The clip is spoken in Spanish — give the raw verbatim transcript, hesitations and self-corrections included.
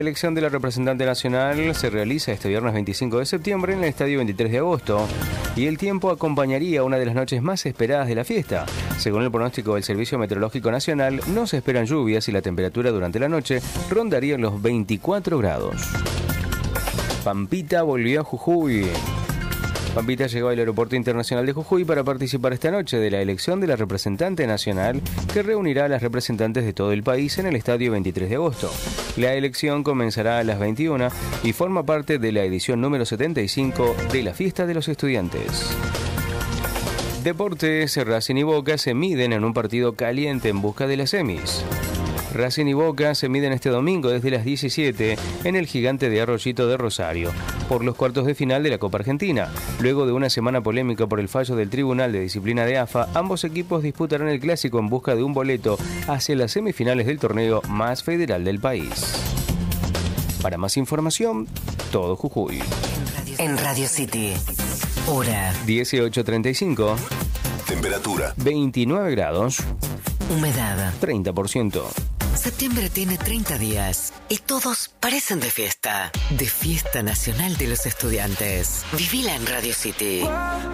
La elección de la representante nacional se realiza este viernes veinticinco de septiembre en el Estadio veintitrés de agosto y el tiempo acompañaría una de las noches más esperadas de la fiesta. Según el pronóstico del Servicio Meteorológico Nacional, no se esperan lluvias y la temperatura durante la noche rondaría los veinticuatro grados. Pampita volvió a Jujuy. Pampita llegó al Aeropuerto Internacional de Jujuy para participar esta noche de la elección de la representante nacional que reunirá a las representantes de todo el país en el Estadio veintitrés de agosto. La elección comenzará a las veintiuna y forma parte de la edición número setenta y cinco de la Fiesta de los Estudiantes. Deportes, Racing y Boca se miden en un partido caliente en busca de las semis. Racing y Boca se miden este domingo desde las diecisiete en el Gigante de Arroyito de Rosario por los cuartos de final de la Copa Argentina. Luego de una semana polémica por el fallo del Tribunal de Disciplina de A F A, ambos equipos disputarán el clásico en busca de un boleto hacia las semifinales del torneo más federal del país. Para más información, todo Jujuy. En Radio City, hora dieciocho treinta y cinco. Temperatura veintinueve grados. Humedad treinta por ciento. Septiembre tiene treinta días y todos parecen de fiesta. De Fiesta Nacional de los Estudiantes. Vivila en Radio City.